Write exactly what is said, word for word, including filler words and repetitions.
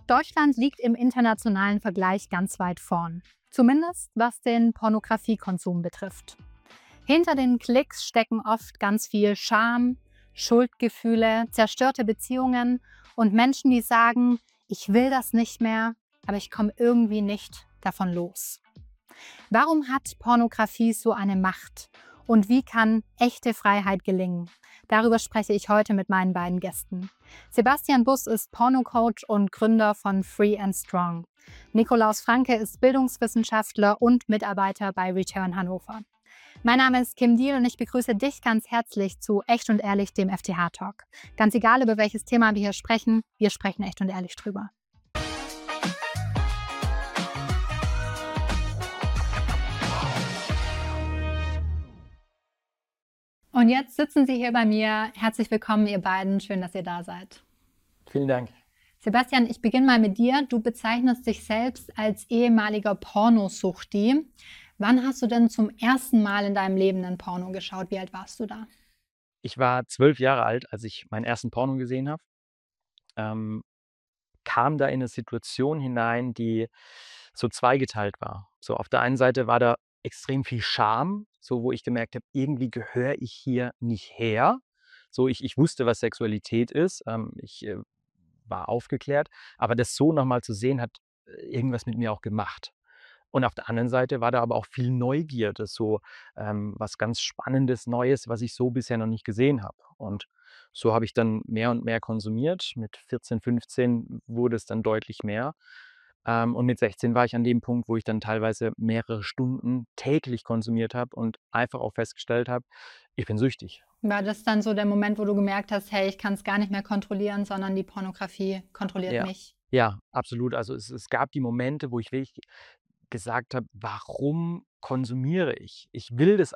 Deutschland liegt im internationalen Vergleich ganz weit vorn. Zumindest was den Pornografiekonsum betrifft. Hinter den Klicks stecken oft ganz viel Scham, Schuldgefühle, zerstörte Beziehungen und Menschen, die sagen, ich will das nicht mehr, aber ich komme irgendwie nicht davon los. Warum hat Pornografie so eine Macht? Und wie kann echte Freiheit gelingen? Darüber spreche ich heute mit meinen beiden Gästen. Sebastian Buss ist Pornocoach und Gründer von Free and Strong. Nikolaus Franke ist Bildungswissenschaftler und Mitarbeiter bei Return Hannover. Mein Name ist Kim Diehl und ich begrüße dich ganz herzlich zu Echt und Ehrlich, dem F T H-Talk. Ganz egal, über welches Thema wir hier sprechen, wir sprechen echt und ehrlich drüber. Und jetzt sitzen Sie hier bei mir. Herzlich willkommen, ihr beiden. Schön, dass ihr da seid. Vielen Dank. Sebastian, ich beginne mal mit dir. Du bezeichnest dich selbst als ehemaliger Pornosuchti. Wann hast du denn zum ersten Mal in deinem Leben ein Porno geschaut? Wie alt warst du da? Ich war zwölf Jahre alt, als ich meinen ersten Porno gesehen habe. Ähm, kam da in eine Situation hinein, die so zweigeteilt war. So auf der einen Seite war da extrem viel Scham, so wo ich gemerkt habe, irgendwie gehöre ich hier nicht her. So ich, ich wusste, was Sexualität ist. Ähm, ich äh, war aufgeklärt, aber das so nochmal zu sehen, hat äh, irgendwas mit mir auch gemacht. Und auf der anderen Seite war da aber auch viel Neugierde, so ähm, was ganz Spannendes, Neues, was ich so bisher noch nicht gesehen habe. Und so habe ich dann mehr und mehr konsumiert. Mit vierzehn, fünfzehn wurde es dann deutlich mehr. Ähm, und mit sechzehn war ich an dem Punkt, wo ich dann teilweise mehrere Stunden täglich konsumiert habe und einfach auch festgestellt habe, ich bin süchtig. War das dann so der Moment, wo du gemerkt hast, hey, ich kann es gar nicht mehr kontrollieren, sondern die Pornografie kontrolliert Ja, mich? ja, absolut. Also es, es gab die Momente, wo ich wirklich gesagt habe, warum konsumiere ich? Ich will das